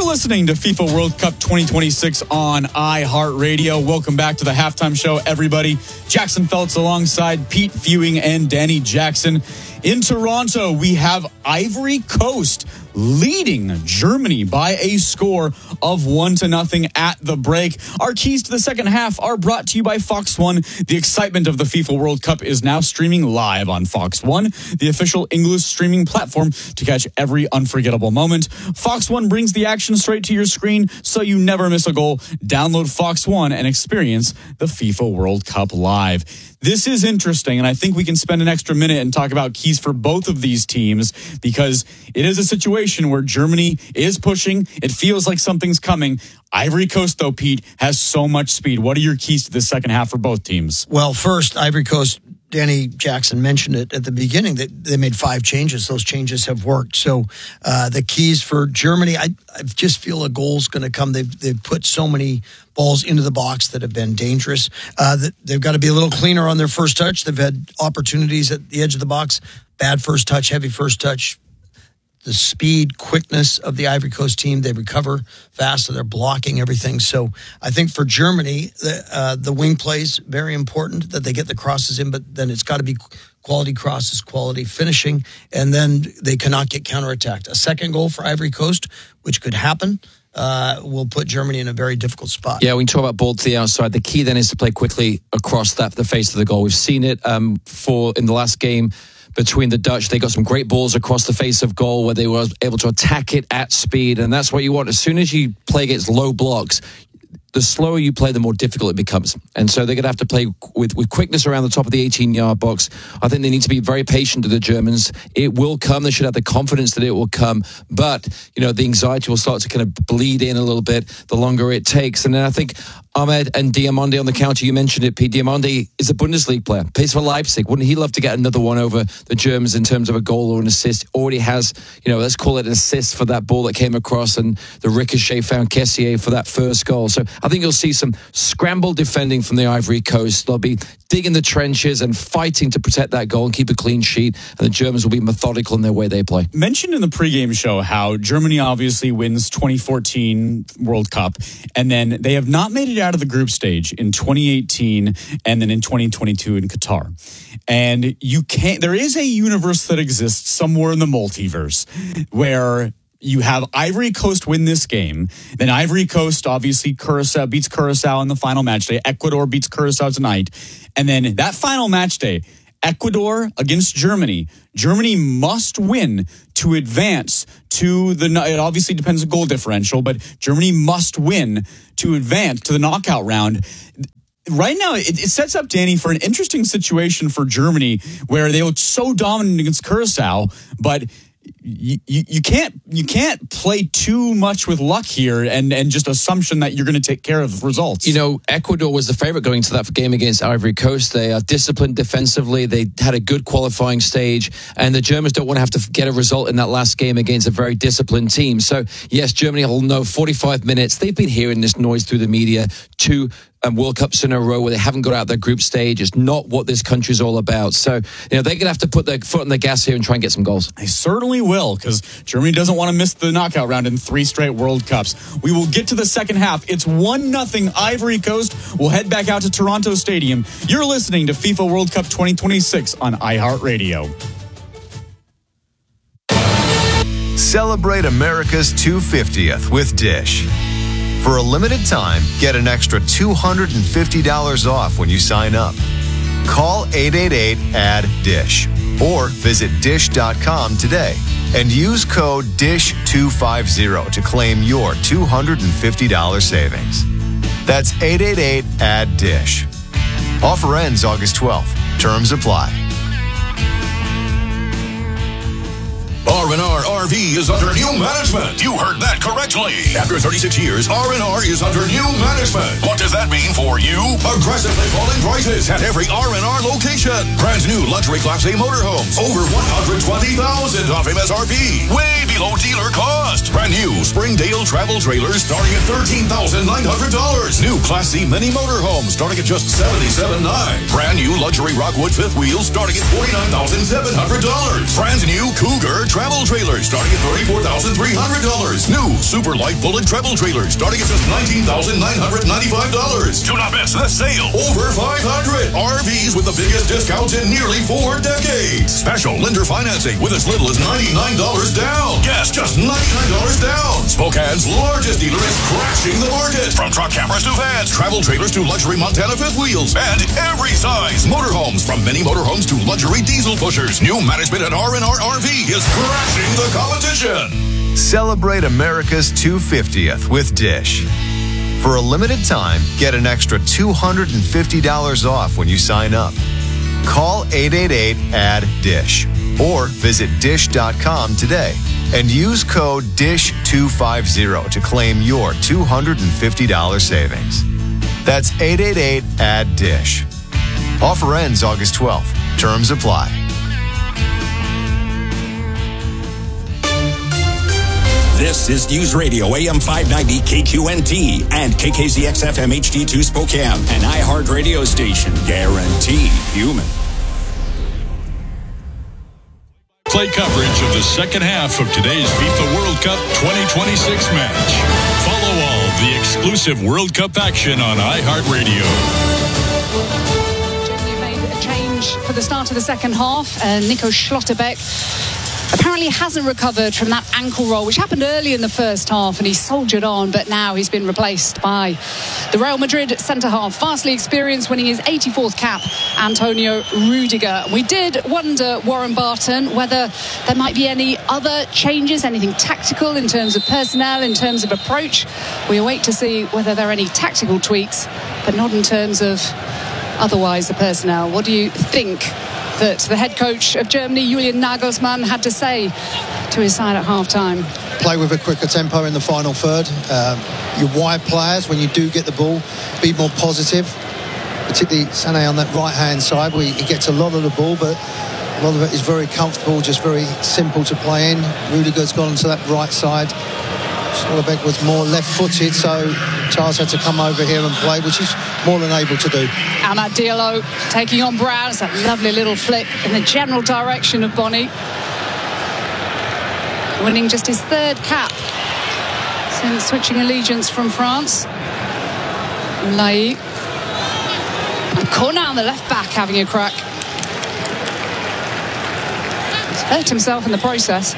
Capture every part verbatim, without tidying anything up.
listening to FIFA World Cup twenty twenty-six on iHeartRadio. Welcome back to the halftime show, everybody. Jackson Feltz alongside Pete Fewing and Danny Jackson. In Toronto, we have Ivory Coast leading Germany by a score of one to nothing at the break. Our keys to the second half are brought to you by Fox One. The excitement of the FIFA World Cup is now streaming live on Fox One, the official English streaming platform to catch every unforgettable moment. Fox One brings the action straight to your screen so you never miss a goal. Download Fox One and experience the FIFA World Cup live. This is interesting, and I think we can spend an extra minute and talk about keys for both of these teams because it is a situation where Germany is pushing. It feels like something's coming. Ivory Coast, though, Pete, has so much speed. What are your keys to the second half for both teams? Well, first, Ivory Coast, Danny Jackson mentioned it at the beginning that they made five changes. Those changes have worked. So uh, the keys for Germany, I, I just feel a goal's going to come. They've, they've put so many balls into the box that have been dangerous. Uh, they've got to be a little cleaner on their first touch. They've had opportunities at the edge of the box. Bad first touch, heavy first touch. The speed, quickness of the Ivory Coast team, they recover fast, so they're blocking everything. So I think for Germany, the, uh, the wing plays very important, that they get the crosses in, but then it's got to be quality crosses, quality finishing, and then they cannot get counterattacked. A second goal for Ivory Coast, which could happen, uh, will put Germany in a very difficult spot. Yeah, we can talk about ball to the outside. The key then is to play quickly across that the face of the goal. We've seen it um, for in the last game between the Dutch. They got some great balls across the face of goal where they were able to attack it at speed, and that's what you want. As soon as you play against low blocks, the slower you play, the more difficult it becomes. And so they're going to have to play with, with quickness around the top of the eighteen-yard box. I think they need to be very patient to the Germans. It will come. They should have the confidence that it will come. But, you know, the anxiety will start to kind of bleed in a little bit the longer it takes. And then I think Ahmed and Diomande on the counter, you mentioned it, Pete. Diomande is a Bundesliga player, plays for Leipzig. Wouldn't he love to get another one over the Germans in terms of a goal or an assist? Already has, you know, let's call it an assist for that ball that came across, and the ricochet found Kessié for that first goal. So I think you'll see some scramble defending from the Ivory Coast. They'll be digging the trenches and fighting to protect that goal and keep a clean sheet, and the Germans will be methodical in their way they play. Mentioned in the pregame show how Germany obviously wins twenty fourteen World Cup, and then they have not made it out of the group stage in twenty eighteen and then in twenty twenty-two in Qatar. And you can't, there is a universe that exists somewhere in the multiverse where you have Ivory Coast win this game. Then Ivory Coast, obviously, Curacao beats Curacao in the final match day. Ecuador beats Curacao tonight. And then that final match day, Ecuador against Germany. Germany must win to advance to the, it obviously depends on goal differential, but Germany must win to advance to the knockout round. Right now, it, it sets up, Danny, for an interesting situation for Germany where they look so dominant against Curacao, but You, you, you can't you can't play too much with luck here and, and just assumption that you're going to take care of results. You know, Ecuador was the favorite going to that game against Ivory Coast. They are disciplined defensively. They had a good qualifying stage, and the Germans don't want to have to get a result in that last game against a very disciplined team. So, yes, Germany will know forty-five minutes. They've been hearing this noise through the media. Two um, World Cups in a row where they haven't got out their group stage. It's not what this country's all about. So, you know, they're going to have to put their foot on the gas here and try and get some goals. They certainly will, because Germany doesn't want to miss the knockout round in three straight World Cups. We will get to the second half. It's one nothing Ivory Coast. We'll head back out to Toronto Stadium. You're listening to FIFA World Cup twenty twenty-six on iHeartRadio. Celebrate America's two hundred fiftieth with Dish. For a limited time, get an extra two hundred fifty dollars off when you sign up. Call eight eight eight, A D D I S H or visit dish dot com today and use code D I S H two fifty to claim your two hundred fifty dollars savings. That's eight eight eight, A D D I S H. Offer ends August twelfth. Terms apply. R and R R V is under new management. You heard that correctly. After thirty-six years, R and R is under new management. What does that mean for you? Aggressively falling prices at every R and R location. Brand new luxury Class A motorhomes. Over one hundred twenty thousand dollars off M S R P. Way below dealer cost. Brand new New Springdale travel trailers starting at thirteen thousand nine hundred dollars. New Class C mini motorhome starting at just seventy-seven thousand nine hundred dollars. Brand new luxury Rockwood fifth wheels starting at forty-nine thousand seven hundred dollars. Brand new Cougar travel trailers starting at thirty-four thousand three hundred dollars. New Super Light Bullet travel trailers starting at just nineteen thousand nine hundred ninety-five dollars. Do not miss this sale. Over five hundred R Vs with the biggest discounts in nearly four decades. Special lender financing with as little as ninety-nine dollars down. Yes, just ninety-nine dollars down. Spokane's largest dealer is crashing the market. From truck cameras to vans, travel trailers to luxury Montana fifth wheels, and every size. Motorhomes, from mini motorhomes to luxury diesel pushers. New management at R and R R V is crashing the competition. Celebrate America's two hundred fiftieth with Dish. For a limited time, get an extra two hundred fifty dollars off when you sign up. Call eight eight eight, A D D, DISH or visit dish dot com today and use code D I S H two fifty to claim your two hundred fifty dollars savings. That's eight eight eight, A D D, DISH. Offer ends August twelfth. Terms apply. This is News Radio A M five ninety K Q N T and K K Z X F M H D two Spokane, an iHeart radio station, guaranteed human. Play coverage of the second half of today's FIFA World Cup twenty twenty-six match. Follow all the exclusive World Cup action on iHeartRadio. Germany made a change for the start of the second half. Uh, Nico Schlotterbeck apparently hasn't recovered from that ankle roll, which happened early in the first half, and he soldiered on, but now he's been replaced by the Real Madrid centre-half, vastly experienced, winning his eighty-fourth cap, Antonio Rudiger. We did wonder, Warren Barton, whether there might be any other changes, anything tactical in terms of personnel, in terms of approach. We await to see whether there are any tactical tweaks, but not in terms of otherwise the personnel. What do you think that the head coach of Germany, Julian Nagelsmann, had to say to his side at half-time? Play with a quicker tempo in the final third. Um, your wide players, when you do get the ball, be more positive. Particularly Sané on that right-hand side, where he gets a lot of the ball, but a lot of it is very comfortable, just very simple to play in. Rudiger's gone to that right side. Schlotterbeck was more left-footed, so Charles had to come over here and play, which he's more than able to do. Amad Diallo taking on Brown. It's that lovely little flick in the general direction of Bonny. Winning just his third cap since switching allegiance from France. Lai. And Cornell, the left back, having a crack. He's hurt himself in the process.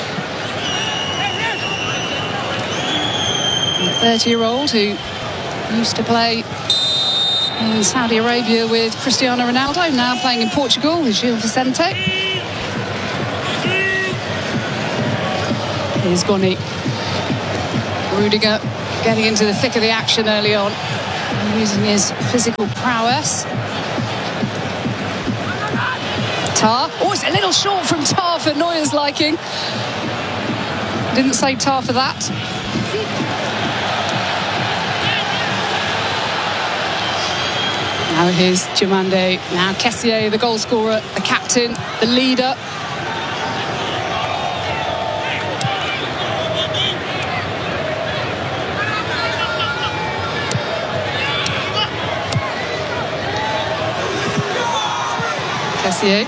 thirty-year-old who used to play in Saudi Arabia with Cristiano Ronaldo, now playing in Portugal with Gil Vicente. Here's Bonny. Rudiger getting into the thick of the action early on, using his physical prowess. Tar. Oh, it's a little short from Tar for Neuer's liking. Didn't say Tar for that. Now here's Diomande, now Kessié, the goal scorer, the captain, the leader. Kessié.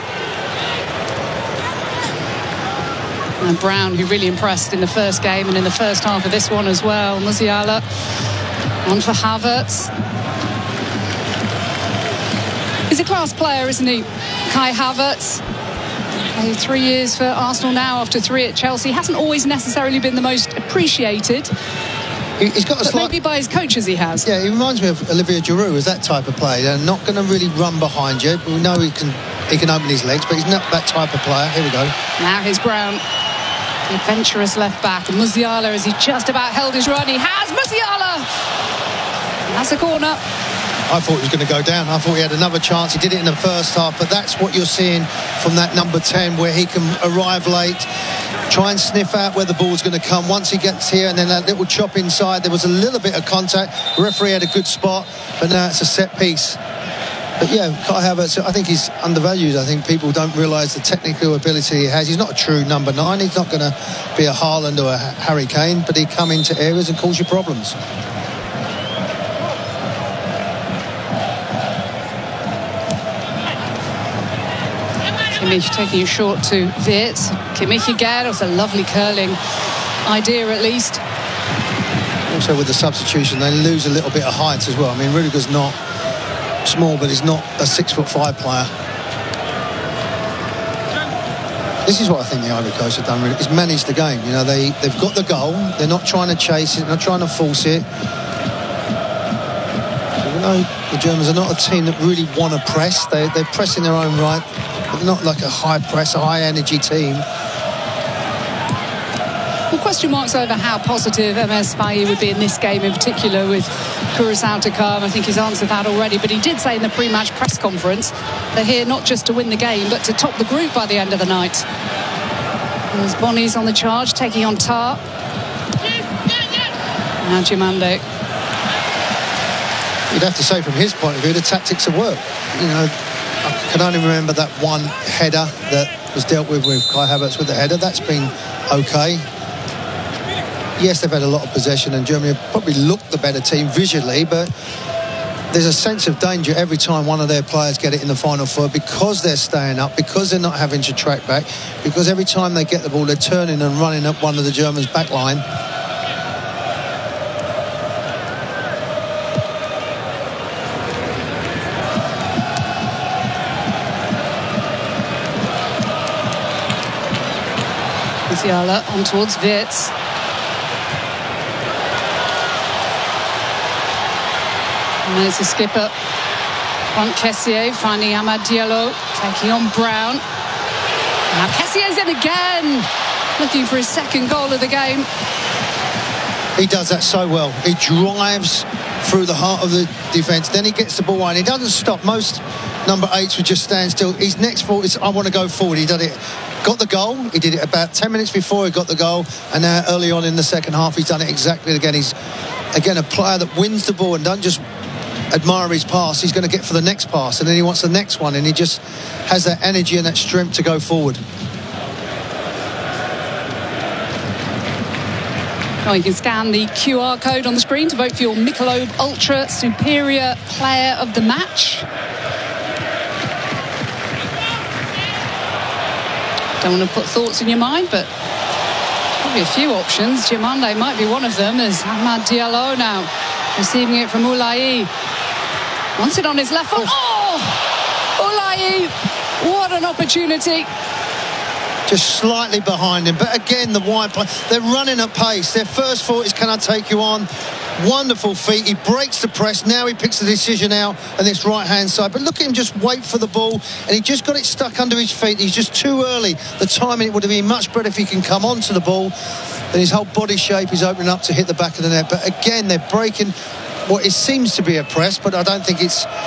And Brown, who really impressed in the first game and in the first half of this one as well. Musiala on for Havertz. He's a class player, isn't he? Kai Havertz. Played three years for Arsenal now after three at Chelsea. Hasn't always necessarily been the most appreciated. He's got a but slight... maybe by his coaches he has. Yeah, he reminds me of Olivier Giroud as that type of player. They're not going to really run behind you. We know he can he can open his legs, but he's not that type of player. Here we go. Now here's Brown, the adventurous left back. And Musiala, as he just about held his run, he has Musiala! That's a corner. I thought he was going to go down. I thought he had another chance. He did it in the first half, but that's what you're seeing from that number ten, where he can arrive late, try and sniff out where the ball's going to come. Once he gets here, and then that little chop inside, there was a little bit of contact. The referee had a good spot, but now it's a set piece. But yeah, Kai Havertz, I think he's undervalued. I think people don't realise the technical ability he has. He's not a true number nine. He's not going to be a Haaland or a Harry Kane, but he come into areas and cause you problems. Kimmich taking a short to Wirtz. Kimmich again. It was a lovely curling idea, at least. Also with the substitution, they lose a little bit of height as well. I mean, Rudiger's not small, but he's not a six foot five player. This is what I think the Ivory Coast have done really, is manage the game. You know, they, they've got the goal, they're not trying to chase it, they're not trying to force it. Even though the Germans are not a team that really want to press, they, they're pressing their own right, but they're not like a high press, a high energy team. Well, question marks over how positive M S Faye would be in this game in particular with Curaçao to come. I think he's answered that already, but he did say in the pre-match press conference they're here not just to win the game but to top the group by the end of the night. There's Bonnie's on the charge, taking on Tar. Now Jumande. You'd have to say from his point of view the tactics have worked. You know, I can only remember that one header that was dealt with with Kai Havertz with the header. That's been okay. Yes, they've had a lot of possession and Germany have probably looked the better team visually, but there's a sense of danger every time one of their players get it in the final third because they're staying up, because they're not having to track back, because every time they get the ball they're turning and running up one of the Germans' back line. Musiala on towards Wirtz. And there's the skipper. Franck Kessié finding Amad Diallo, taking on Brown. Now Kessier's in again, looking for his second goal of the game. He does that so well. He drives through the heart of the defence, then he gets the ball and he doesn't stop. Most number eights would just stand still. His next thought is, I want to go forward. He did it, got the goal. He did it about ten minutes before he got the goal, and now early on in the second half he's done it exactly again. He's again a player that wins the ball and doesn't just admire his pass, he's going to get for the next pass, and then he wants the next one, and he just has that energy and that strength to go forward. Oh, you can scan the Q R code on the screen to vote for your Michelob Ultra Superior Player of the Match. Don't want to put thoughts in your mind, but probably a few options. Jumande might be one of them, as Amad Diallo now receiving it from Ulai. Wants it on his left foot. Oh! Ulai! What an opportunity. Just slightly behind him. But again, the wide play. They're running at pace. Their first thought is, can I take you on? Wonderful feet. He breaks the press. Now he picks the decision out on this right-hand side. But look at him just wait for the ball. And he just got it stuck under his feet. He's just too early. The timing, it would have been much better if he can come onto the ball. Then his whole body shape is opening up to hit the back of the net. But again, they're breaking what it seems to be a press, but I don't think it's